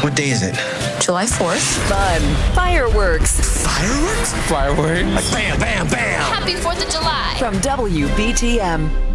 What day is it? July 4th. Fun. Fireworks. Fireworks? Fireworks. Bam, bam, bam. Happy 4th of July. From WBTM.